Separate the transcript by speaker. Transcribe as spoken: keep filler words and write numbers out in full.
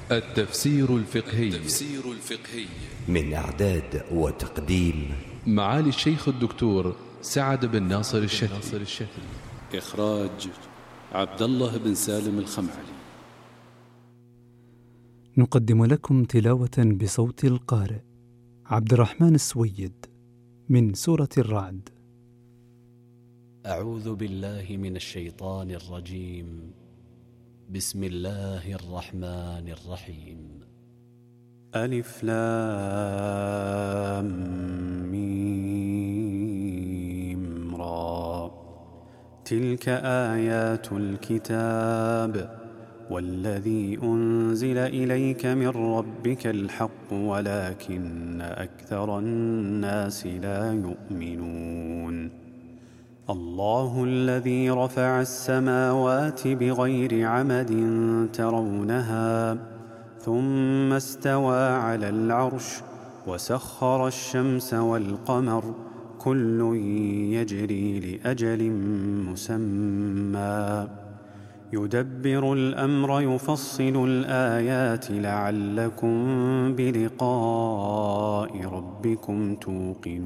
Speaker 1: التفسير الفقهي
Speaker 2: التفسير الفقهي
Speaker 3: من إعداد وتقديم
Speaker 1: معالي الشيخ الدكتور سعد بن ناصر الشتري.
Speaker 2: إخراج عبد الله بن سالم الخمعلي.
Speaker 4: نقدم لكم تلاوة بصوت القارئ عبد الرحمن السويد من سورة الرعد.
Speaker 5: أعوذ بالله من الشيطان الرجيم. بسم الله الرحمن الرحيم.
Speaker 6: ألف لام ميم را. تلك آيات الكتاب والذي أنزل إليك من ربك الحق ولكن أكثر الناس لا يؤمنون. الله الذي رفع السماوات بغير عمد ترونها ثم استوى على العرش وسخر الشمس والقمر كل يجري لأجل مسمى يدبر الأمر يفصل الآيات لعلكم بلقاء ربكم توقنون.